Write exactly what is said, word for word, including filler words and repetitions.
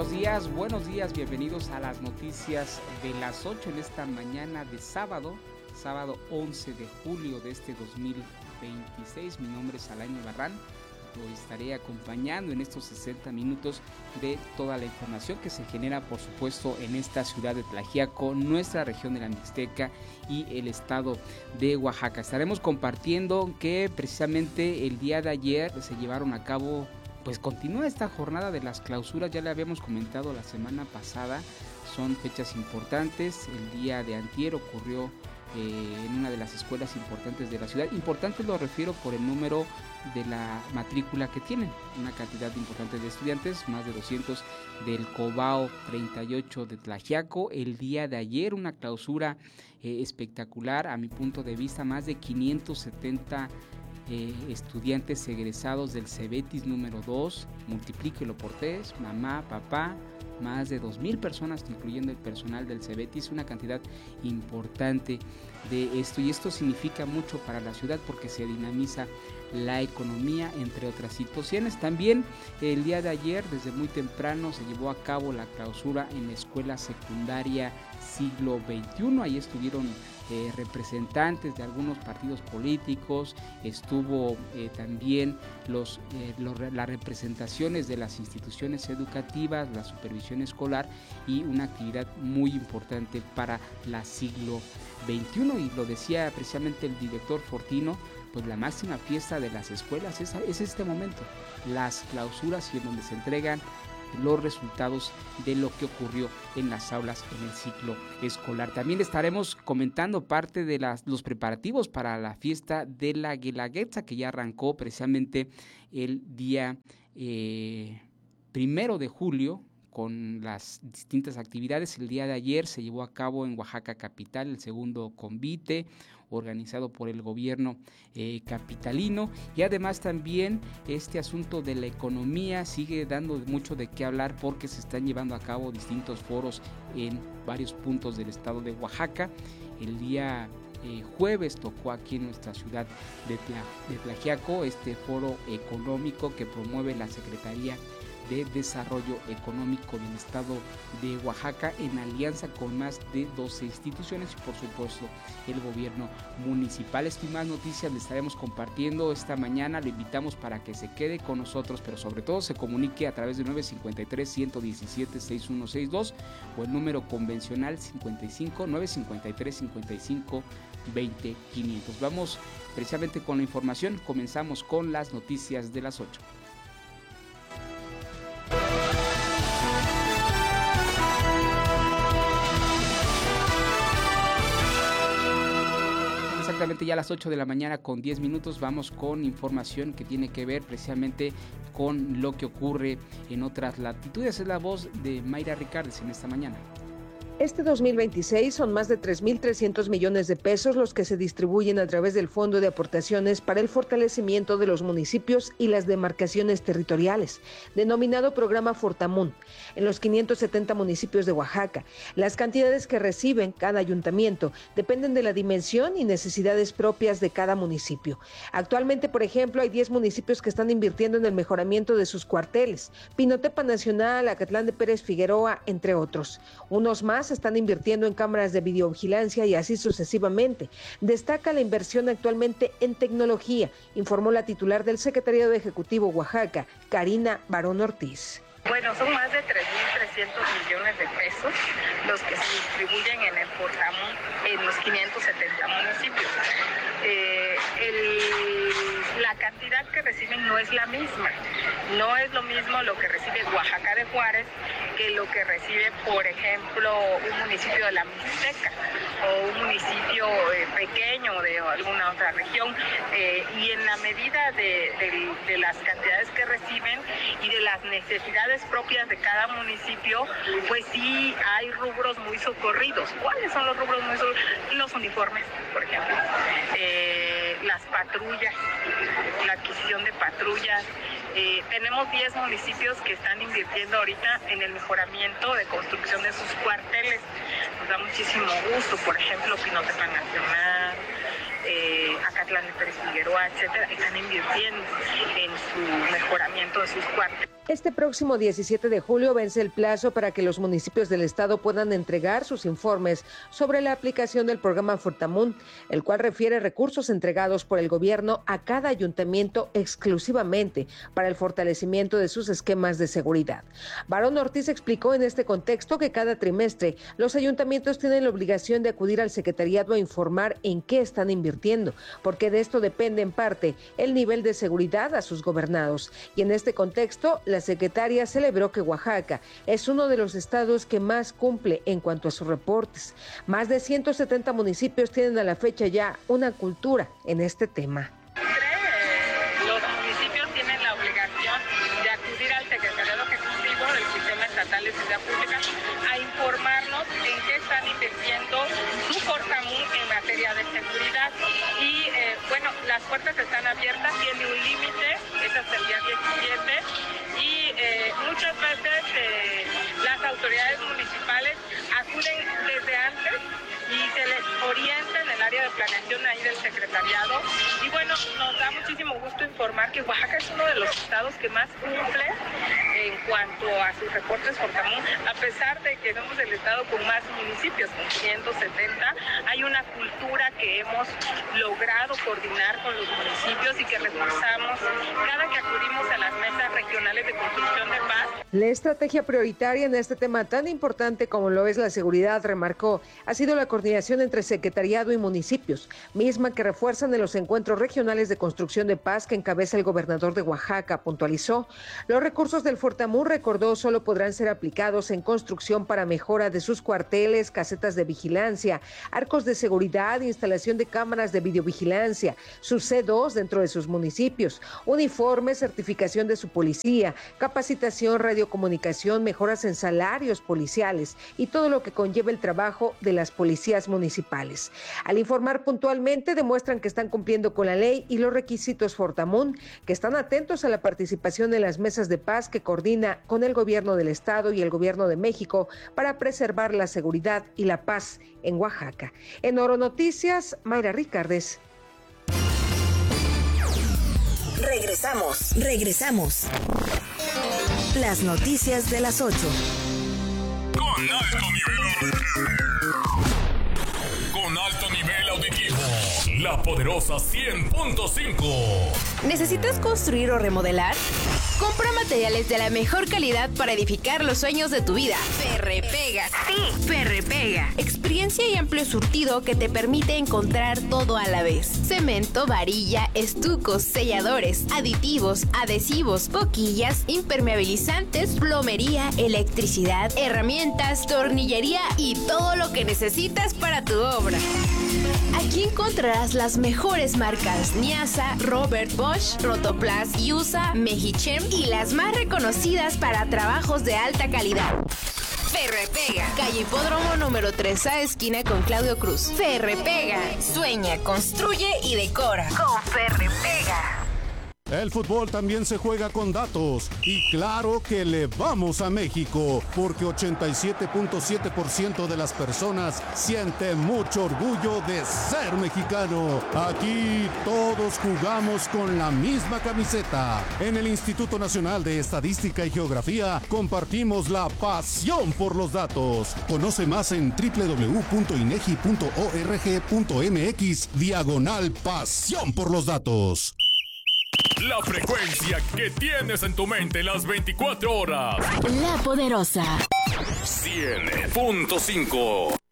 buenos días, buenos días, bienvenidos a las noticias de las ocho en esta mañana de sábado, sábado once de julio de este dos mil veintiséis. Mi nombre es Alain Barrán, lo estaré acompañando en estos sesenta minutos de toda la información que se genera, por supuesto, en esta ciudad de Tlaxiaco, nuestra región de la Mixteca y el estado de Oaxaca. Estaremos compartiendo que precisamente el día de ayer se llevaron a cabo, pues continúa esta jornada de las clausuras, ya le habíamos comentado la semana pasada, son fechas importantes. El día de antier ocurrió eh, en una de las escuelas importantes de la ciudad. Importante lo refiero por el número de la matrícula que tienen, una cantidad importante de estudiantes, más de doscientos del Cobao treinta y ocho de Tlaxiaco. El día de ayer una clausura eh, espectacular, a mi punto de vista, más de quinientos setenta Eh, estudiantes egresados del Cebetis número dos, multiplíquelo por tres, mamá, papá, más de dos mil personas, incluyendo el personal del Cebetis, una cantidad importante de esto, y esto significa mucho para la ciudad porque se dinamiza la economía, entre otras situaciones. También el día de ayer, desde muy temprano, se llevó a cabo la clausura en la escuela secundaria siglo veintiuno, ahí estuvieron Eh, representantes de algunos partidos políticos, estuvo eh, también los, eh, los, las representaciones de las instituciones educativas, la supervisión escolar y una actividad muy importante para la siglo veintiuno, y lo decía precisamente el director Fortino, pues la máxima fiesta de las escuelas es, es este momento, las clausuras, y en donde se entregan los resultados de lo que ocurrió en las aulas en el ciclo escolar. También estaremos comentando parte de las, los preparativos para la fiesta de la Guelaguetza, que ya arrancó precisamente el día eh, primero de julio, con las distintas actividades. El día de ayer se llevó a cabo en Oaxaca capital el segundo convite, organizado por el gobierno eh, capitalino, y además también este asunto de la economía sigue dando mucho de qué hablar porque se están llevando a cabo distintos foros en varios puntos del estado de Oaxaca. El día Eh, jueves tocó aquí en nuestra ciudad de, Tla, de Tlaxiaco este foro económico que promueve la Secretaría de Desarrollo Económico del estado de Oaxaca, en alianza con más de doce instituciones y por supuesto el gobierno municipal. Esto y más noticias le estaremos compartiendo esta mañana. Lo invitamos para que se quede con nosotros, pero sobre todo se comunique a través de nueve cinco tres, uno uno siete, seis uno seis dos o el número convencional cincuenta y cinco, nueve cincuenta y tres, cincuenta y cinco, veinte, quinientos. Vamos precisamente con la información. Comenzamos con las noticias de las ocho. Exactamente ya a las ocho de la mañana con diez minutos vamos con información que tiene que ver precisamente con lo que ocurre en otras latitudes. Es la voz de Mayra Ricardes en esta mañana. Este dos mil veintiséis son más de tres mil trescientos millones de pesos los que se distribuyen a través del Fondo de Aportaciones para el Fortalecimiento de los Municipios y las Demarcaciones Territoriales, denominado Programa Fortamun, en los quinientos setenta municipios de Oaxaca. Las cantidades que reciben cada ayuntamiento dependen de la dimensión y necesidades propias de cada municipio. Actualmente, por ejemplo, hay diez municipios que están invirtiendo en el mejoramiento de sus cuarteles, Pinotepa Nacional, Acatlán de Pérez Figueroa, entre otros. Unos más están invirtiendo en cámaras de videovigilancia y así sucesivamente. Destaca la inversión actualmente en tecnología, informó la titular del Secretariado Ejecutivo Oaxaca, Karina Barón Ortiz. Bueno, son más de tres mil trescientos millones de pesos los que se distribuyen en el Fortamun en los quinientos setenta municipios. Eh, el, la cantidad que reciben no es la misma. No es lo mismo lo que recibe Oaxaca de Juárez que lo que recibe, por ejemplo, un municipio de la Mixteca o un municipio eh, pequeño de alguna otra región. Eh, y en la medida de, de, de las cantidades que reciben y de las necesidades propias de cada municipio, pues sí hay rubros muy socorridos. ¿Cuáles son los rubros muy socorridos? Los uniformes, por ejemplo, eh, las patrullas, la adquisición de patrullas. Eh, tenemos diez municipios que están invirtiendo ahorita en el mejoramiento de construcción de sus cuarteles. Nos da muchísimo gusto, por ejemplo, Pinotepa Nacional, eh, Acatlán de Pérez Figueroa, etcétera, están invirtiendo en su mejoramiento de sus cuarteles. Este próximo diecisiete de julio vence el plazo para que los municipios del estado puedan entregar sus informes sobre la aplicación del programa Fortamun, el cual refiere recursos entregados por el gobierno a cada ayuntamiento exclusivamente para el fortalecimiento de sus esquemas de seguridad. Barón Ortiz explicó en este contexto que cada trimestre los ayuntamientos tienen la obligación de acudir al secretariado a informar en qué están invirtiendo, porque de esto depende en parte el nivel de seguridad a sus gobernados. Y en este contexto, la secretaria celebró que Oaxaca es uno de los estados que más cumple en cuanto a sus reportes. Más de ciento setenta municipios tienen a la fecha ya una cultura en este tema. Los municipios tienen la obligación de acudir al Secretariado Ejecutivo del Sistema Estatal de Seguridad Pública a informarnos en qué están invirtiendo su Fortamun en materia de seguridad. Y eh, bueno, las puertas están abiertas, tiene un límite, es hasta el día diecisiete. Y eh, muchas veces eh, las autoridades municipales acuden desde antes y se les orienta en el área de planeación ahí del secretariado. Y bueno, nos da muchísimo gusto informar que Oaxaca es uno de los estados que más cumple en cuanto a sus reportes Fortamun, a pesar de que somos el estado con más municipios, con quinientos setenta, hay una cultura que hemos logrado coordinar con los municipios y que reforzamos cada que acudimos a las mesas regionales de construcción de paz. La estrategia prioritaria en este tema tan importante como lo es la seguridad, remarcó, ha sido la coordinación entre secretariado y municipios, misma que refuerzan en los encuentros regionales de construcción de paz que encabeza el gobernador de Oaxaca, puntualizó. Los recursos del Fortamun, recordó, solo podrán ser aplicados en construcción para mejora de sus cuarteles, casetas de vigilancia, arcos de seguridad, instalación de cámaras de videovigilancia, sus C dos dentro de sus municipios, uniformes, certificación de su policía, capacitación, radiocomunicación, mejoras en salarios policiales y todo lo que conlleva el trabajo de las policías municipales. Al informar puntualmente, demuestran que están cumpliendo con la ley y los requisitos Fortamun, que están atentos a la participación en las mesas de paz que coordina con el gobierno del estado y el gobierno de México para preservar la seguridad y la paz en Oaxaca. En Oro Noticias, Mayra Ricardes. Regresamos, regresamos. Las noticias de las ocho. Con alto nivel. Con alto nivel auditivo. La poderosa cien punto cinco. ¿Necesitas construir o remodelar? Compra materiales de la mejor calidad para edificar los sueños de tu vida. Ferrepega. Sí, Ferrepega. Experiencia y amplio surtido que te permite encontrar todo a la vez. Cemento, varilla, estucos, selladores, aditivos, adhesivos, boquillas, impermeabilizantes, plomería, electricidad, herramientas, tornillería y todo lo que necesitas para tu obra. Aquí encontrarás las mejores marcas Niasa, Robert Bosch, Rotoplas, Yusa, Mejichem y las más reconocidas para trabajos de alta calidad. Ferrepega, calle Hipódromo número tres A, esquina con Claudio Cruz. Ferrepega, sueña, construye y decora con Ferrepega. El fútbol también se juega con datos y claro que le vamos a México porque ochenta y siete punto siete por ciento de las personas siente mucho orgullo de ser mexicano. Aquí todos jugamos con la misma camiseta. En el Instituto Nacional de Estadística y Geografía compartimos la pasión por los datos. Conoce más en doble u doble u doble u punto inegi punto org punto mx diagonal pasión por los datos. La frecuencia que tienes en tu mente las veinticuatro horas. La poderosa cien punto cinco.